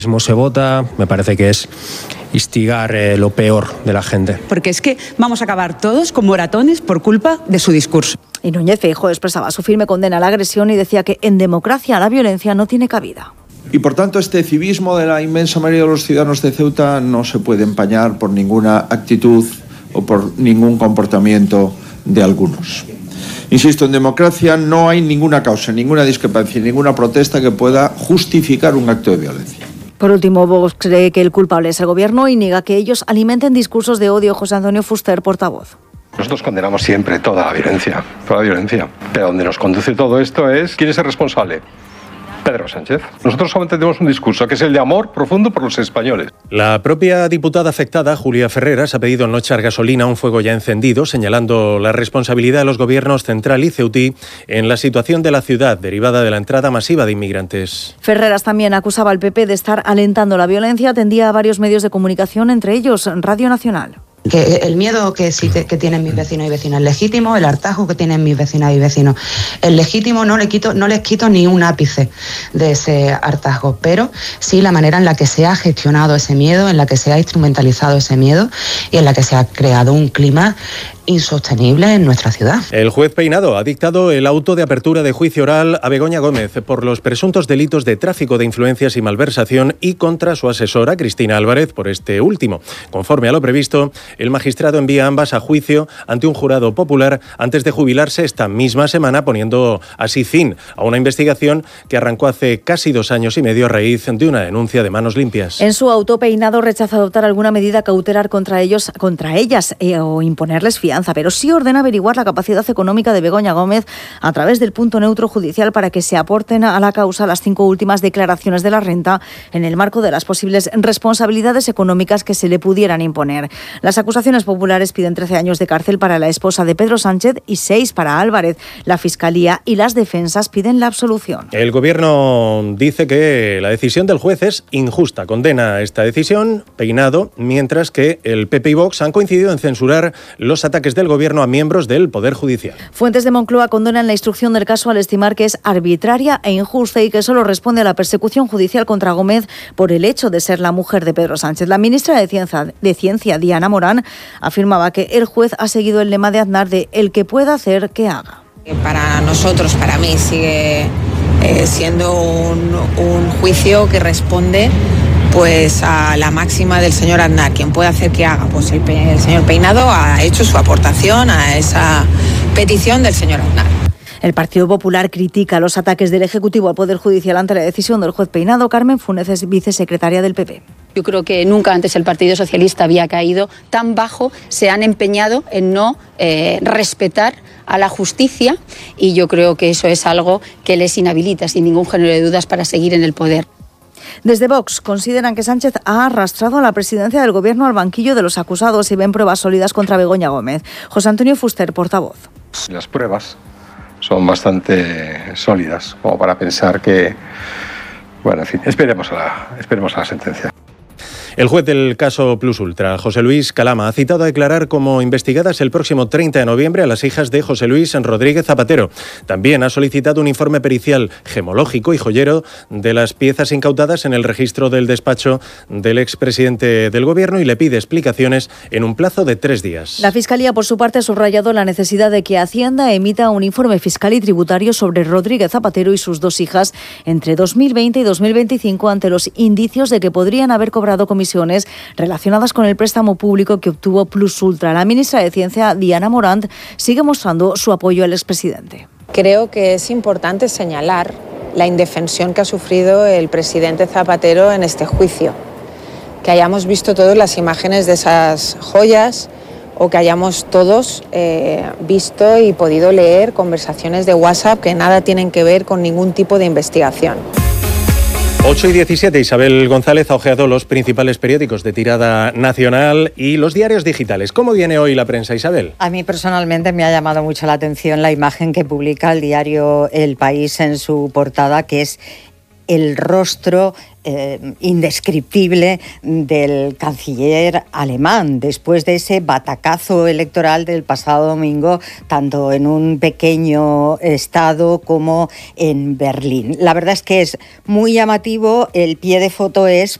Se vota, me parece que es instigar lo peor de la gente. Porque es que vamos a acabar todos con moratones por culpa de su discurso. Y Núñez Feijóo expresaba su firme condena a la agresión y decía que en democracia la violencia no tiene cabida. Y por tanto este civismo de la inmensa mayoría de los ciudadanos de Ceuta no se puede empañar por ninguna actitud o por ningún comportamiento de algunos. Insisto, en democracia no hay ninguna causa, ninguna discrepancia, ninguna protesta que pueda justificar un acto de violencia. Por último, Vox cree que el culpable es el gobierno y niega que ellos alimenten discursos de odio. José Antonio Fuster, portavoz. Nosotros condenamos siempre toda la violencia. Pero donde nos conduce todo esto es ¿quién es el responsable? Pedro Sánchez. Nosotros solamente tenemos un discurso, que es el de amor profundo por los españoles. La propia diputada afectada, Julia Ferreras, ha pedido no echar gasolina a un fuego ya encendido, señalando la responsabilidad de los gobiernos central y ceutí en la situación de la ciudad derivada de la entrada masiva de inmigrantes. Ferreras también acusaba al PP de estar alentando la violencia, atendía a varios medios de comunicación, entre ellos Radio Nacional. Que el miedo que tienen mis vecinos y vecinas es legítimo, el hartazgo que tienen mis vecinas y vecinos es legítimo, no les quito ni un ápice de ese hartazgo, pero sí la manera en la que se ha gestionado ese miedo, en la que se ha instrumentalizado ese miedo y en la que se ha creado un clima insostenible en nuestra ciudad. El juez Peinado ha dictado el auto de apertura de juicio oral a Begoña Gómez por los presuntos delitos de tráfico de influencias y malversación y contra su asesora, Cristina Álvarez, por este último. Conforme a lo previsto, el magistrado envía ambas a juicio ante un jurado popular antes de jubilarse esta misma semana, poniendo así fin a una investigación que arrancó hace casi 2 años y medio a raíz de una denuncia de manos limpias. En su auto, Peinado rechaza adoptar alguna medida cautelar contra ellas o imponerles fianza, pero sí ordena averiguar la capacidad económica de Begoña Gómez a través del punto neutro judicial para que se aporten a la causa las 5 últimas declaraciones de la renta en el marco de las posibles responsabilidades económicas que se le pudieran imponer. Las acusaciones populares piden 13 años de cárcel para la esposa de Pedro Sánchez y 6 para Álvarez. La Fiscalía y las defensas piden la absolución. El Gobierno dice que la decisión del juez es injusta. Condena esta decisión, Peinado, mientras que el PP y Vox han coincidido en censurar los ataques del Gobierno a miembros del Poder Judicial. Fuentes de Moncloa condenan la instrucción del caso al estimar que es arbitraria e injusta y que solo responde a la persecución judicial contra Gómez por el hecho de ser la mujer de Pedro Sánchez. La ministra de Ciencia, Diana Morán, afirmaba que el juez ha seguido el lema de Aznar de el que pueda hacer, que haga. Para nosotros, para mí, sigue siendo un juicio que responde pues a la máxima del señor Aznar, quien puede hacer que haga. Pues el señor Peinado ha hecho su aportación a esa petición del señor Aznar. El Partido Popular critica los ataques del Ejecutivo al Poder Judicial ante la decisión del juez Peinado. Carmen Funes es vicesecretaria del PP. Yo creo que nunca antes el Partido Socialista había caído tan bajo, se han empeñado en no respetar a la justicia y yo creo que eso es algo que les inhabilita sin ningún género de dudas para seguir en el poder. Desde Vox consideran que Sánchez ha arrastrado a la presidencia del Gobierno al banquillo de los acusados y ven pruebas sólidas contra Begoña Gómez. José Antonio Fuster, portavoz. Las pruebas son bastante sólidas como para pensar que, bueno, en fin, esperemos a la sentencia. El juez del caso Plus Ultra, José Luis Calama, ha citado a declarar como investigadas el próximo 30 de noviembre a las hijas de José Luis Rodríguez Zapatero. También ha solicitado un informe pericial gemológico y joyero de las piezas incautadas en el registro del despacho del expresidente del Gobierno y le pide explicaciones en un plazo de 3 días. La Fiscalía, por su parte, ha subrayado la necesidad de que Hacienda emita un informe fiscal y tributario sobre Rodríguez Zapatero y sus 2 hijas entre 2020 y 2025 ante los indicios de que podrían haber cobrado comisiones relacionadas con el préstamo público que obtuvo Plus Ultra. La ministra de Ciencia, Diana Morant, sigue mostrando su apoyo al expresidente. Creo que es importante señalar la indefensión que ha sufrido el presidente Zapatero en este juicio. Que hayamos visto todas las imágenes de esas joyas o que hayamos todos visto y podido leer conversaciones de WhatsApp que nada tienen que ver con ningún tipo de investigación. 8:17, Isabel González ha hojeado los principales periódicos de tirada nacional y los diarios digitales. ¿Cómo viene hoy la prensa, Isabel? A mí personalmente me ha llamado mucho la atención la imagen que publica el diario El País en su portada, que es el rostro indescriptible del canciller alemán después de ese batacazo electoral del pasado domingo, tanto en un pequeño estado como en Berlín. La verdad es que es muy llamativo, el pie de foto es